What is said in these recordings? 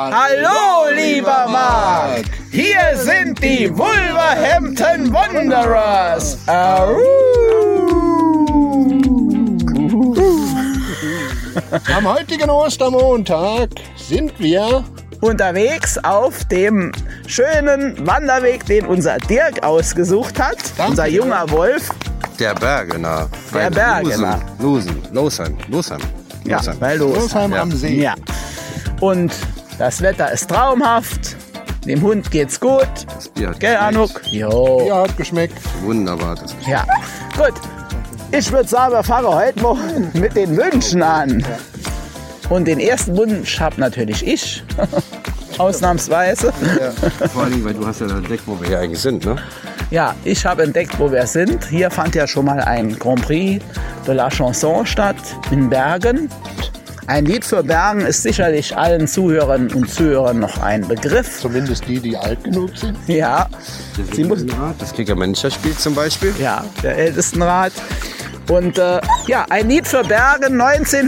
Hallo, lieber Marc! Hier sind die Wolverhampton Wanderers! Am heutigen Ostermontag sind wir unterwegs auf dem schönen Wanderweg, den unser Dirk ausgesucht hat. Danke. Unser junger Wolf. Der Bergener. Der Bergener. Losheim. Ja, bei Losheim am See. Ja. Und das Wetter ist traumhaft. Dem Hund geht's gut. Das Bier hat Gell, geschmeckt. Anuk? Jo. Ja, hat geschmeckt. Wunderbar. Das Ja. Gut. Ich würde sagen, wir fangen heute mal mit den Wünschen an. Und den ersten Wunsch habe natürlich ich. Ausnahmsweise. Vor allem, weil du hast ja entdeckt, wo wir hier eigentlich sind, ne? Ja, ich habe entdeckt, wo wir sind. Hier fand ja schon mal ein Grand Prix de la Chanson statt in Bergen. Ein Lied für Bergen ist sicherlich allen Zuhörern und Zuhörern noch ein Begriff. Zumindest die alt genug sind. Ja, sie muss, Das Kicker-Manager-Spiel zum Beispiel. ja, der Ältestenrat. Und ja, ein Lied für Bergen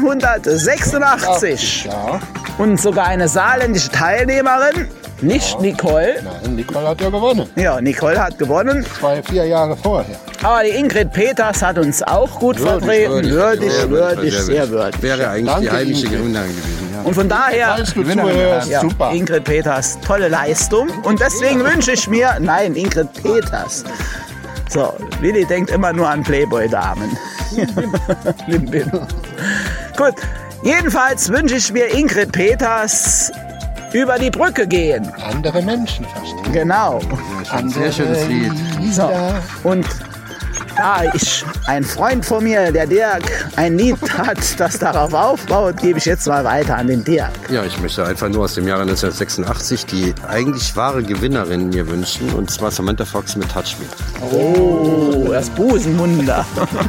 1986. Ja. Und sogar eine saarländische Teilnehmerin, nicht Nicole. Nein, Nicole hat ja gewonnen. Ja, Nicole hat gewonnen. 4 Jahre vorher. Aber die Ingrid Peters hat uns auch gut vertreten. Würdig, sehr würdig. Wäre eigentlich Danke, die heimische Ingrid. Gewinnerin gewesen. Ja. Und von daher, Falls du zuhörst, ja, super. Ingrid Peters, tolle Leistung. Und deswegen wünsche ich mir, nein, Ingrid Peters. So, Willi denkt immer nur an Playboy-Damen. Blim, blim. Gut, jedenfalls wünsche ich mir Ingrid Peters über die Brücke gehen. Andere Menschen verstehen. Genau. Ein sehr schönes Lied. So, und da ein Freund von mir, der Dirk, ein Lied hat, das darauf aufbaut, gebe ich jetzt mal weiter an den Dirk. Ja, ich möchte einfach nur aus dem Jahre 1986 die eigentlich wahre Gewinnerin mir wünschen. Und zwar Samantha Fox mit Touch Me. Oh, das Busenwunder.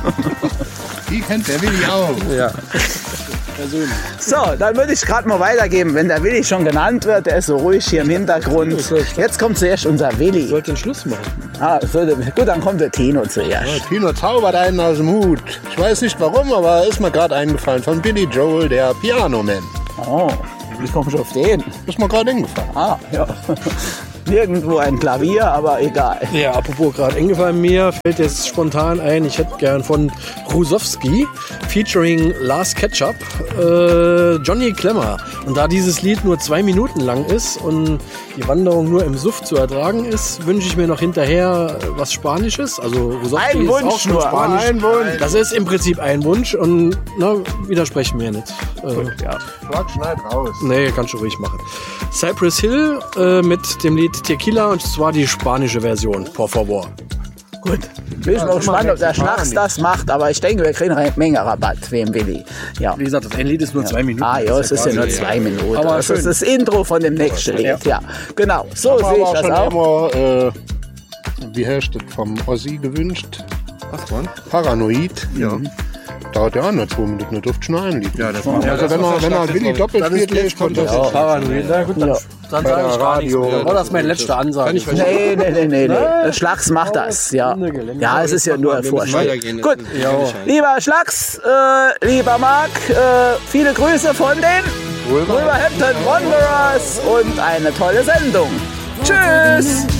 Die kennt der Willi auch. Ja. So, dann würde ich gerade mal weitergeben, wenn der Willi schon genannt wird, der ist so ruhig hier im Hintergrund. Jetzt kommt zuerst unser Willi. Sollte den Schluss machen. Gut, dann kommt der Tino zuerst. Tino zaubert einen aus dem Hut. Ich weiß nicht warum, aber ist mir gerade eingefallen. Von Billy Joel, der Piano Man. Oh, wie kommst du auf den? Ist mir gerade eingefallen. Ah, ja. Nirgendwo ein Klavier, aber egal. Ja, apropos gerade eingefallen, mir fällt jetzt spontan ein, ich hätte gern von Rusowski featuring Lars Ketchup Johnny Klemmer. Und da dieses Lied nur 2 Minuten lang ist und die Wanderung nur im Suff zu ertragen ist, wünsche ich mir noch hinterher was Spanisches. Also Rusowski Ein ist Wunsch auch schon nur, Spanisch. ein Wunsch. Das ist im Prinzip ein Wunsch und widersprechen wir nicht. Ja. Schneid raus. Nee, kannst du ruhig machen. Cypress Hill mit dem Lied Tequila und zwar die spanische Version, por favor. Gut. Bin ich mal gespannt, ob der Schnacks das macht, aber ich denke, wir kriegen eine Menge Rabatt wegen Willi. Ja. Wie gesagt, das ein Lied ist nur 2 Minuten. Ah ja, es ist ja nur 2 Minuten. Aber das ist schön. das Intro von dem nächsten Lied. Ja, genau. So Aber sehe ich das schon auch. immer, wie heißt das, vom Ossi gewünscht? Was man? Paranoid. Ja. Dauert ja auch nur 2 Minuten, du durft schneiden. Ja, das Also wenn er Willi doppelt spielt, kommt das Ja, Paranoid. Na gut, dann Ja. sage der ich gar nichts Radio. mehr. War das mein letzter Ansage? Nee. Schlags macht das, ja. Ja, es ist ja nur Vorschlag. weitergehen. Gut, lieber Schlags, lieber Marc, viele Grüße von den Wolverhampton Wanderers und eine tolle Sendung. Tschüss!